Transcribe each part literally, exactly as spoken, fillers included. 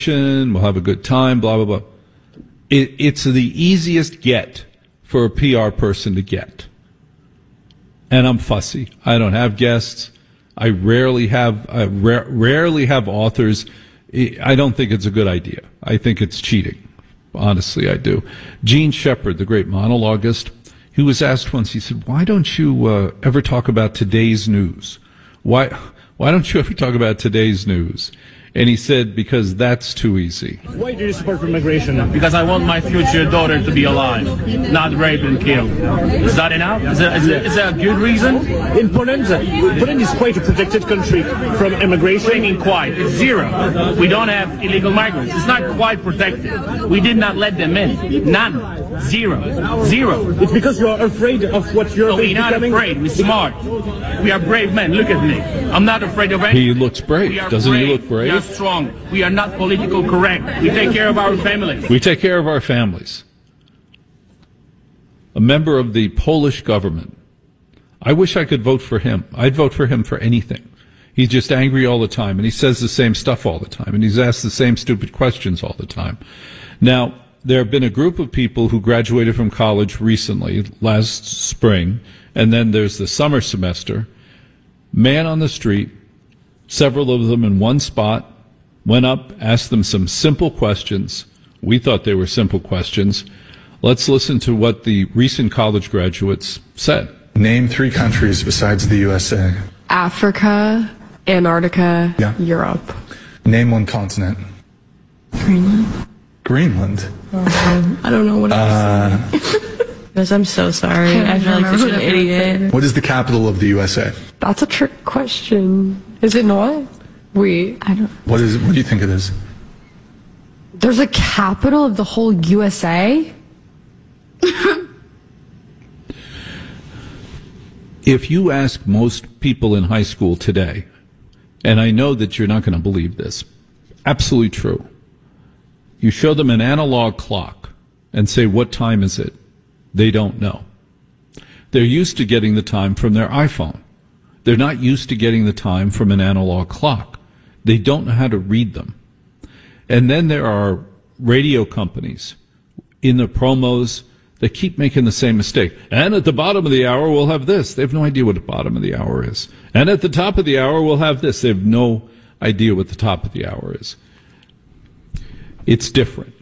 we'll have a good time, blah, blah, blah. It, it's the easiest get for a P R person to get. And I'm fussy. I don't have guests. I rarely have, I ra- rarely have authors. I don't think it's a good idea. I think it's cheating. Honestly, I do. Gene Shepard, the great monologuist, he was asked once, he said, why don't you uh, ever talk about today's news? Why, why don't you ever talk about today's news? And he said, because that's too easy. Why do you support immigration? Because I want my future daughter to be alive, not raped and killed. Is that enough? Is that, is that, is that a good reason? In Poland, Poland is quite a protected country from immigration. What do you mean quite? It's zero. We don't have illegal migrants. It's not quite protected. We did not let them in. None. Zero. Zero. It's because you are afraid of what you're no, we're not becoming. afraid. We're smart. We are brave men. Look at me. I'm not afraid of anything. He looks brave. Doesn't brave. he look brave? We are strong. We are not politically correct. We take care of our families. We take care of our families. A member of the Polish government. I wish I could vote for him. I'd vote for him for anything. He's just angry all the time, and he says the same stuff all the time, and he's asked the same stupid questions all the time. Now, there have been a group of people who graduated from college recently, last spring, and then there's the summer semester. Man on the street, several of them in one spot, went up, asked them some simple questions. We thought they were simple questions. Let's listen to what the recent college graduates said. Name three countries besides the U S A. Africa, Antarctica, yeah. Europe. Name one continent. Greenland. Greenland? Um, I don't know what uh, I'm saying. I'm so sorry. I, I feel like such an idiot. What is the capital of the U S A? That's a trick question. Is it not? Wait, I don't. What is? What do you think it is? There's a capital of the whole U S A? If you ask most people in high school today, and I know that you're not going to believe this, absolutely true. You show them an analog clock and say, what time is it? They don't know. They're used to getting the time from their iPhone. They're not used to getting the time from an analog clock. They don't know how to read them. And then there are radio companies in the promos that keep making the same mistake. And at the bottom of the hour, we'll have this. They have no idea what the bottom of the hour is. And at the top of the hour, we'll have this. They have no idea what the top of the hour is. It's different.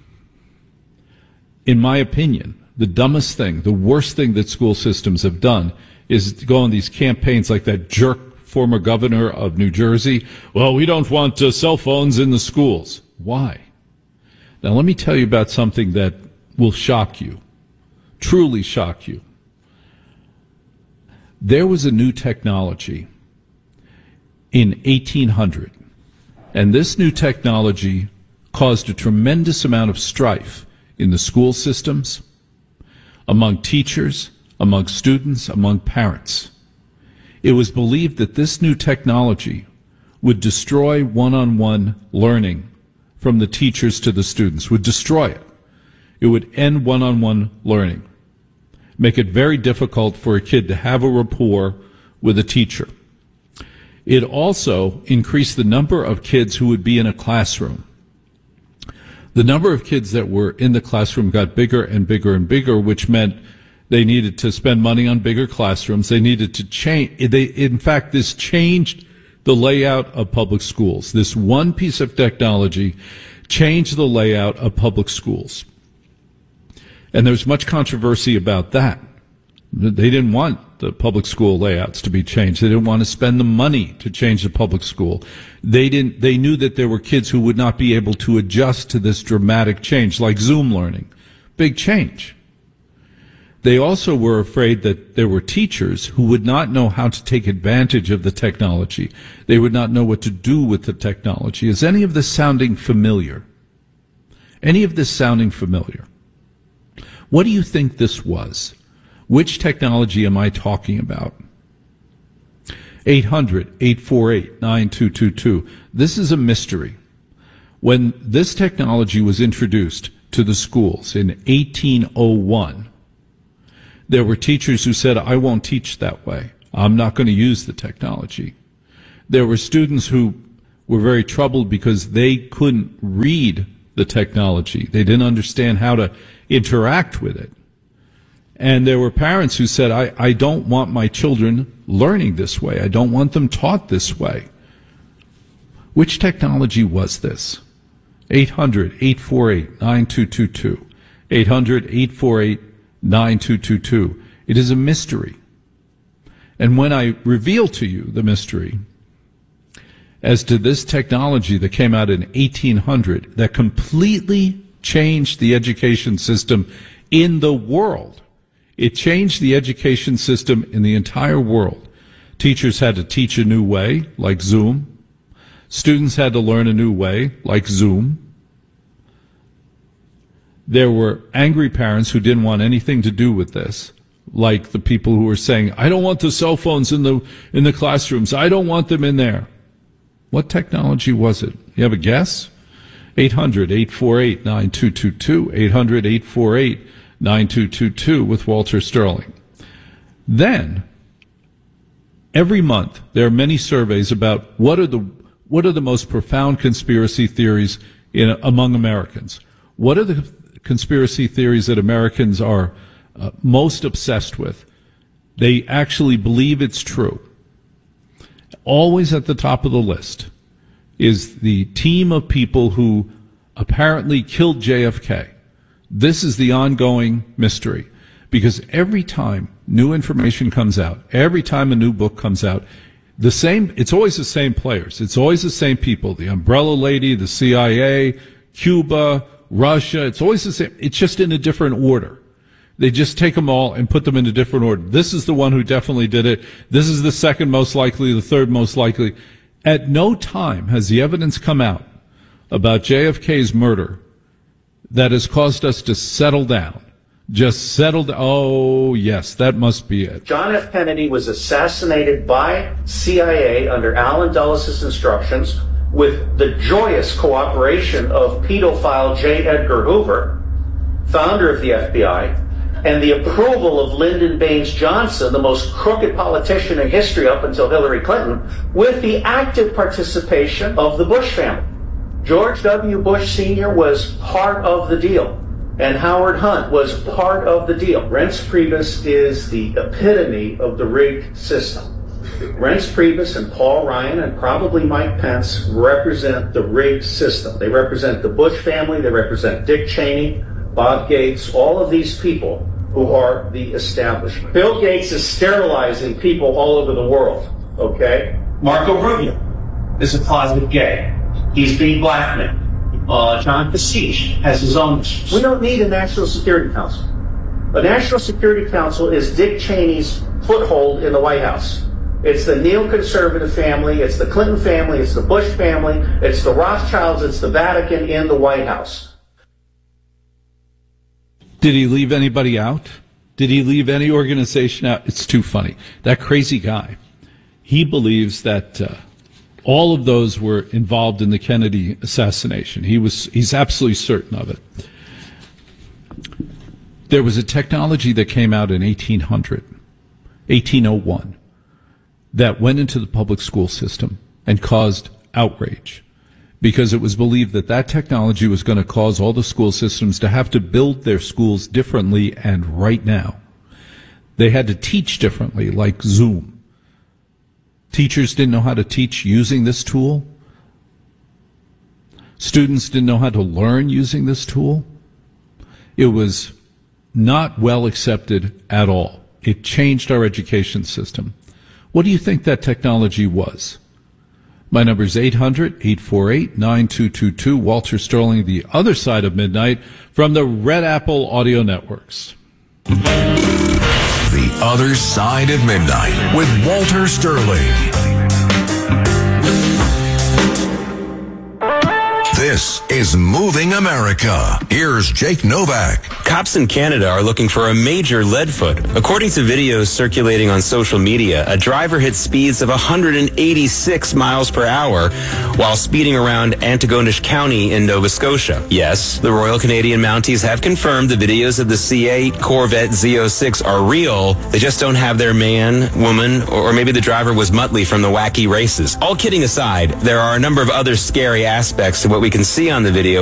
In my opinion, the dumbest thing, the worst thing that school systems have done is to go on these campaigns like that jerk former governor of New Jersey. Well, we don't want uh, cell phones in the schools. Why? Now, let me tell you about something that will shock you, truly shock you. There was a new technology in eighteen hundred, and this new technology caused a tremendous amount of strife in the school systems, among teachers, among students, among parents. It was believed that this new technology would destroy one-on-one learning from the teachers to the students, would destroy it. It would end one-on-one learning, make it very difficult for a kid to have a rapport with a teacher. It also increased the number of kids who would be in a classroom. The number of kids that were in the classroom got bigger and bigger and bigger, which meant they needed to spend money on bigger classrooms. They needed to change. They, in fact, this changed the layout of public schools. This one piece of technology changed the layout of public schools. And there's much controversy about that. They didn't want the public school layouts to be changed. They didn't want to spend the money to change the public school. They didn't, they knew that there were kids who would not be able to adjust to this dramatic change, like Zoom learning. Big change. They also were afraid that there were teachers who would not know how to take advantage of the technology. They would not know what to do with the technology. Is any of this sounding familiar? Any of this sounding familiar? What do you think this was? Which technology am I talking about? eight hundred, eight four eight, nine two two two. This is a mystery. When this technology was introduced to the schools in eighteen oh one, there were teachers who said, I won't teach that way. I'm not going to use the technology. There were students who were very troubled because they couldn't read the technology. They didn't understand how to interact with it. And there were parents who said, I, I don't want my children learning this way. I don't want them taught this way. Which technology was this? eight hundred, eight four eight, nine two two two. eight hundred, eight four eight, nine two two two. It is a mystery. And when I reveal to you the mystery as to this technology that came out in eighteen hundred that completely changed the education system in the world, it changed the education system in the entire world. Teachers had to teach a new way, like Zoom. Students had to learn a new way, like Zoom. There were angry parents who didn't want anything to do with this, like the people who were saying, I don't want the cell phones in the in the classrooms. I don't want them in there. What technology was it? You have a guess? eight hundred, eight four eight, nine two two two. eight hundred, eight four eight, nine two two two with Walter Sterling. Then, every month, there are many surveys about what are the what are the most profound conspiracy theories in, among Americans. What are the conspiracy theories that Americans are uh, most obsessed with? They actually believe it's true. Always at the top of the list is the team of people who apparently killed J F K. This is the ongoing mystery, because every time new information comes out, every time a new book comes out, the same, it's always the same players. It's always the same people. The Umbrella Lady, the C I A, Cuba, Russia. It's always the same. It's just in a different order. They just take them all and put them in a different order. This is the one who definitely did it. This is the second most likely, the third most likely. At no time has the evidence come out about J F K's murder that has caused us to settle down. Just settled. Oh, yes, that must be it. John F. Kennedy was assassinated by C I A under Allen Dulles' instructions with the joyous cooperation of pedophile J. Edgar Hoover, founder of the F B I, and the approval of Lyndon Baines Johnson, the most crooked politician in history up until Hillary Clinton, with the active participation of the Bush family. George W. Bush Senior was part of the deal, and Howard Hunt was part of the deal. Reince Priebus is the epitome of the rigged system. Reince Priebus and Paul Ryan and probably Mike Pence represent the rigged system. They represent the Bush family, they represent Dick Cheney, Bob Gates, all of these people who are the establishment. Bill Gates is sterilizing people all over the world, okay? Marco Rubio is a closet gay. He's being blackmailed. Uh, John Kasich has his own issues. We don't need a National Security Council. A National Security Council is Dick Cheney's foothold in the White House. It's the neoconservative family, it's the Clinton family, it's the Bush family, it's the Rothschilds, it's the Vatican in the White House. Did he leave anybody out? Did he leave any organization out? It's too funny. That crazy guy, he believes that uh, all of those were involved in the Kennedy assassination. He was, he's absolutely certain of it. There was a technology that came out in eighteen hundred, eighteen oh one, that went into the public school system and caused outrage, because it was believed that that technology was going to cause all the school systems to have to build their schools differently, and right now. They had to teach differently, like Zoom. Teachers didn't know how to teach using this tool. Students didn't know how to learn using this tool. It was not well accepted at all. It changed our education system. What do you think that technology was? My number is eight hundred, eight four eight, nine two two two. Walter Sterling, The Other Side of Midnight, from the Red Apple Audio Networks. The Other Side of Midnight with Walter Sterling. This is Moving America. Here's Jake Novak. Cops in Canada are looking for a major lead foot. According to videos circulating on social media, a driver hit speeds of one hundred eighty-six miles per hour while speeding around Antigonish County in Nova Scotia. Yes, the Royal Canadian Mounties have confirmed the videos of the C eight Corvette Z oh six are real. They just don't have their man, woman, or maybe the driver was Muttley from the wacky races. All kidding aside, there are a number of other scary aspects to what we can see on the video.